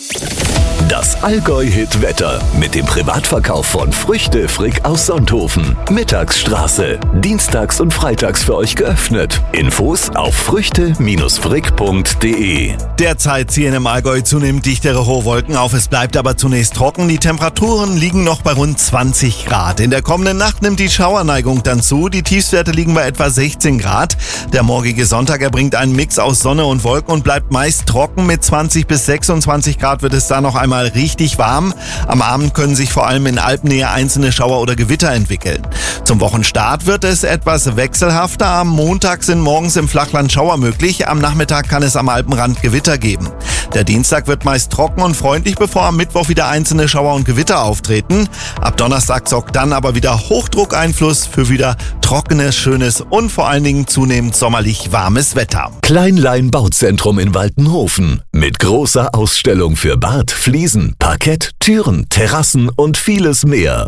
Das Allgäu-Hit-Wetter mit dem Privatverkauf von Früchte Frick aus Sonthofen. Mittagsstraße. Dienstags und freitags für euch geöffnet. Infos auf früchte-frick.de. Derzeit ziehen im Allgäu zunehmend dichtere hohe Wolken auf. Es bleibt aber zunächst trocken. Die Temperaturen liegen noch bei rund 20 Grad. In der kommenden Nacht nimmt die Schauerneigung dann zu. Die Tiefstwerte liegen bei etwa 16 Grad. Der morgige Sonntag erbringt einen Mix aus Sonne und Wolken und bleibt meist trocken. Mit 20 bis 26 Grad wird es da noch einmal richtig warm. Am Abend können sich vor allem in Alpennähe einzelne Schauer oder Gewitter entwickeln. Zum Wochenstart wird es etwas wechselhafter. Am Montag sind morgens im Flachland Schauer möglich. Am Nachmittag kann es am Alpenrand Gewitter geben. Der Dienstag wird meist trocken und freundlich, bevor am Mittwoch wieder einzelne Schauer und Gewitter auftreten. Ab Donnerstag sorgt dann aber wieder Hochdruckeinfluss für wieder trockenes, schönes und vor allen Dingen zunehmend sommerlich warmes Wetter. Kleinlein Bauzentrum in Waltenhofen. Mit großer Ausstellung für Bad, Fliesen, Parkett, Türen, Terrassen und vieles mehr.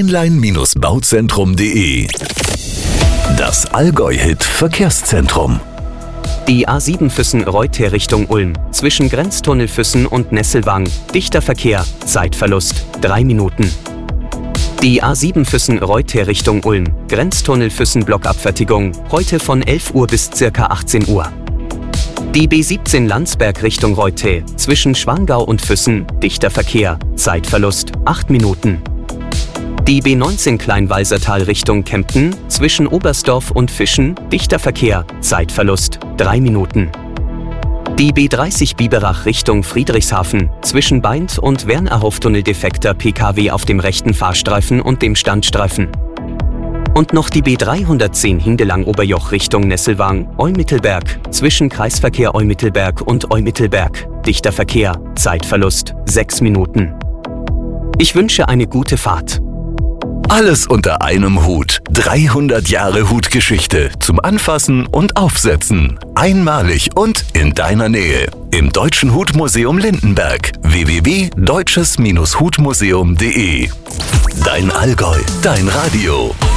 Kleinlein-bauzentrum.de. Das Allgäu-Hit Verkehrszentrum. Die A7 Füssen-Reuter Richtung Ulm. Zwischen Grenztunnel Füssen und Nesselwang. Dichter Verkehr. Zeitverlust 3 Minuten. Die A7 Füssen-Reuter Richtung Ulm. Grenztunnel Füssen Blockabfertigung. Heute von 11 Uhr bis ca. 18 Uhr. Die B17 Landsberg Richtung Reuter. Zwischen Schwangau und Füssen. Dichter Verkehr. Zeitverlust 8 Minuten. Die B19 Kleinwalsertal Richtung Kempten, zwischen Oberstdorf und Fischen, dichter Verkehr, Zeitverlust 3 Minuten. Die B30 Biberach Richtung Friedrichshafen, zwischen Baindt und Wernerhof-Tunnel defekter PKW auf dem rechten Fahrstreifen und dem Standstreifen. Und noch die B310 Hindelang-Oberjoch Richtung Nesselwang, Eumittelberg, zwischen Kreisverkehr Eumittelberg und Eumittelberg, dichter Verkehr, Zeitverlust 6 Minuten. Ich wünsche eine gute Fahrt. Alles unter einem Hut. 300 Jahre Hutgeschichte. Zum Anfassen und Aufsetzen. Einmalig und in deiner Nähe. Im Deutschen Hutmuseum Lindenberg. www.deutsches-hutmuseum.de. Dein Allgäu, dein Radio.